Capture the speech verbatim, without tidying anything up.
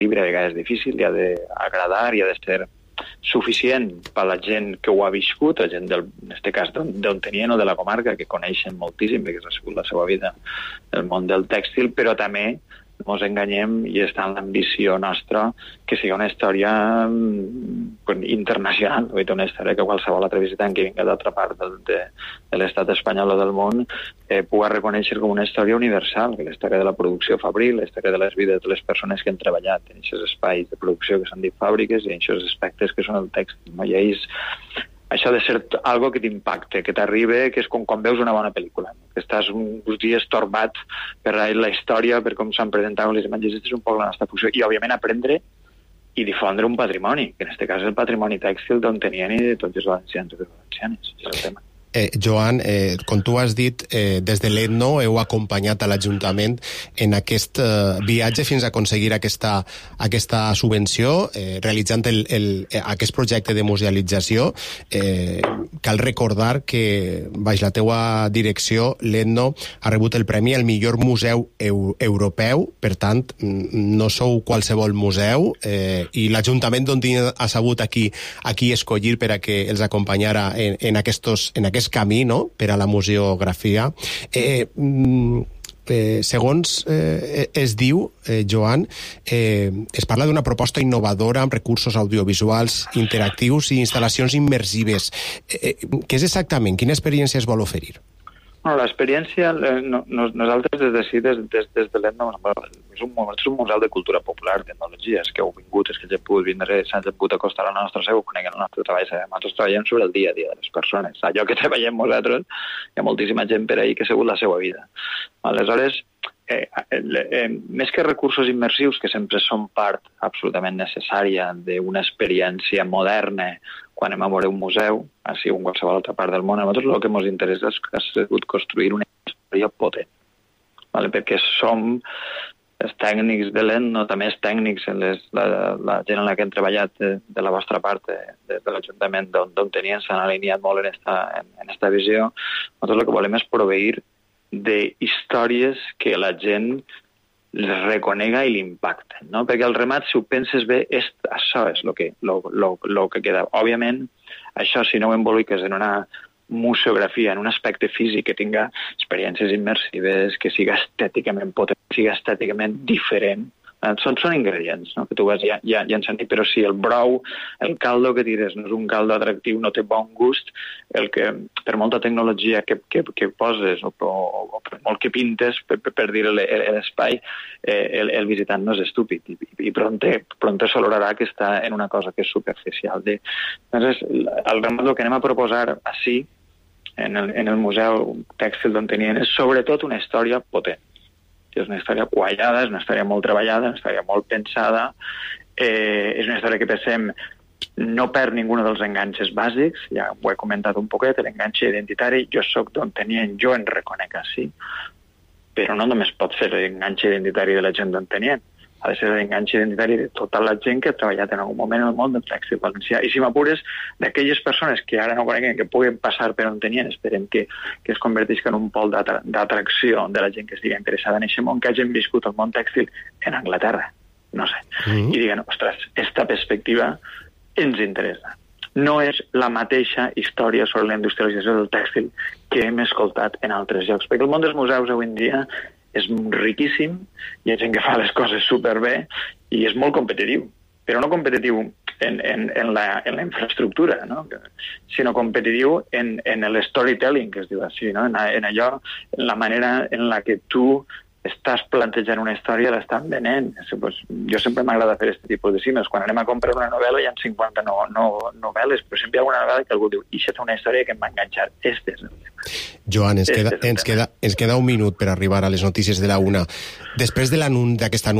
llibre a vegades és difícil, i ha d'agradar, i ha de ser suficient per a la gent que ho ha viscut, la gent, del, en aquest cas, d'on tenien o de la comarca, que coneixen moltíssim, perquè ha sigut la seva vida el món del tèxtil, però també no ens enganyem i està en l'ambició nostra que sigui una història internacional, una història que qualsevol altre visitant que vingui d'altra part de, de, de l'estat espanyol o del món eh, pugui reconèixer com una història universal, que la història de la producció fabril, la història de les vides de les persones que han treballat en aquests espais de producció que s'han dit fàbriques i en aquests aspectes que són el tèxtil. No? I ells, això ha de ser algo que t'impacte, que t'arribe, que és com quan veus una bona pel·lícula, no? Que estàs uns dies torbat per la història, per com s'han presentat les imatges. Aquesta és un poc la nostra funció. I, òbviament, aprendre i difondre un patrimoni, que en aquest cas és el patrimoni tèxtil d'on tenien i de tots els valencians i les valencianes. És el tema. Eh, Joan, eh, com tu has dit, eh, des de l'Etno heu acompanyat a l'Ajuntament en aquest eh, viatge fins a aconseguir aquesta, aquesta subvenció, eh, realitzant el, el, aquest projecte de musealització. Eh, cal recordar que, baix la teua direcció, l'Etno ha rebut el premi al millor museu eu, europeu, per tant, no sou qualsevol museu, eh, i l'Ajuntament d'on ha sabut aquí, aquí escollir per a que els acompanyara en, en aquests en aquest camí, no?, per a la museografia. Eh, eh, segons eh, es diu, eh, Joan, eh, es parla d'una proposta innovadora amb recursos audiovisuals interactius i instal·lacions immersives. Eh, què és exactament? Quina experiència es vol oferir? Bueno, l'experiència, eh, no, nosaltres des d'ací, des, des, des de l'Etno, és un, és un museu de cultura popular, tecnologia, és que heu vingut, és que ja heu pogut vindre, s'han pogut acostar a la nostra seu, coneguen el nostre treball, nosaltres treballem sobre el dia a dia de les persones. Allò que treballem nosaltres, hi ha moltíssima gent per ahí que ha sigut la seva vida. Aleshores, eh, eh, eh, més que recursos immersius, que sempre són part absolutament necessària d'una experiència moderna, quan anem a veure un museu, així o en qualsevol altra part del món, a nosaltres el que ens interessa és que ha sigut construir una història potent, ¿vale? Perquè som els tècnics de l'Etno, també els tècnics, les, la, la gent en la que hem treballat de, de la vostra part, de, de, de l'Ajuntament, d'on tenien, s'han alineat molt en esta, en, en esta visió. Nosaltres el que volem és proveir d'històries que la gent les reconega i l'impacten, no? Perquè el remat, si ho penses bé, és, això és el que, lo, lo, lo que queda. Òbviament, això, si no ho emboliques en una museografia, en un aspecte físic que tinga experiències immersives, que siga estèticament potent, que siga estèticament diferent, són, són ingredients, no? Que tu vas ja, ja, ja en sentit, però si el brou, el caldo que tires no és un caldo atractiu, no té bon gust, el que, per molta tecnologia que, que, que poses o, o, o per molt que pintes per, per dir l'espai, eh, el, el visitant no és estúpid i, i pronte, pronte s'olorarà que està en una cosa que és superficial. De, doncs, el remat el que anem a proposar així, en el, en el Museu Tèxtil d'on tenien, és sobretot una història potent. És una història quallada, és una història molt treballada, una història molt pensada, eh, és una història que pensem no perd ningú dels enganxes bàsics, ja ho he comentat un poquet, l'enganxe identitari, jo soc d'on tenien, jo en reconec així, però no només pot ser l'enganxe identitari de la gent d'on tenien, ha de ser l'enganxe identitari de tota la gent que ha treballat en algun moment en el món del tèxtil valencià. I si m'apures, d'aquelles persones que ara no coneguen, que puguen passar per on tenien, esperem que, que es convertisca en un pol d'atracció de la gent que estigui interessada en aquest món, que hagin viscut el món tèxtil en Anglaterra, no sé, mm-hmm. I diguen, ostres, esta perspectiva ens interessa. No és la mateixa història sobre la industrialització del tèxtil que hem escoltat en altres llocs, perquè el món dels museus avui en dia és riquíssim, hi ha gent que fa les coses superbé i és molt competitiu, però no competitiu en, en, en, la, en la infraestructura, no? Sinó competitiu en, en el storytelling, que es diu així, no? en, en allò, en la manera en la que tu estàs plantejant una història, l'estan venent. Pues, jo sempre m'agrada fer aquest tipus de cimes. Quan anem a comprar una novel·la hi ha cinquanta no, no, novel·les, però sempre hi ha una novel·la que algú diu, i això és una història que em va enganxar. Este és el tema. Joan, ens queda, ens, queda, ens queda un minut per arribar a les notícies de la una. Després de l'anun d'aquest anunci